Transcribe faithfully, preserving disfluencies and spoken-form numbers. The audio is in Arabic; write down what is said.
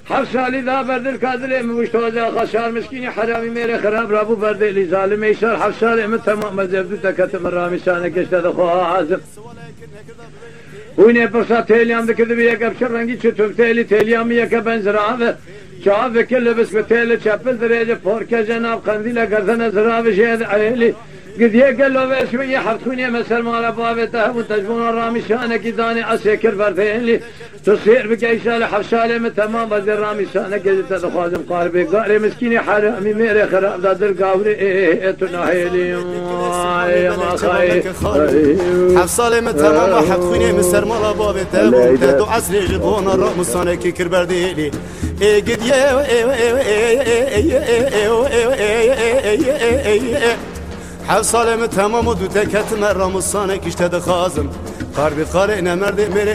هفت سالی دا بردل کادر اموش توجه خشار مسکینی حرامی میره خراب رابو بردلی ظالم ایشار هفت سال ام تمام مزبدو تکتم رامی شانه کشته دخواه عزم وینه پرسا تیلیام دکرده بی یک ابشر رنگی چطور تیلی تیلیامی یک بنزرابه چاوه کل بس به تیل چپل دریجه پورکه جناب قندیل گردن زرابه شهد عیلی قد يقلوا بس ويا حرتوني مسر مال بابته وتجبون الرامي شانك داني اسكر برتين لي تصير بك شال حفشاله من تمام بدر رامي شانك تدخوازم قاربي قاري مسكيني حرامي ميري خراب دادر قاوري تناهيلي يا ما خاي حفصاله من تمام حرتوني مسر مال بابته وتدو عصر جبون الرامي شانك كربرديلي قد يا حفصاله من تمام دو تكت مرام الصانك اشتد خازم قاربي قارئنا مرد مري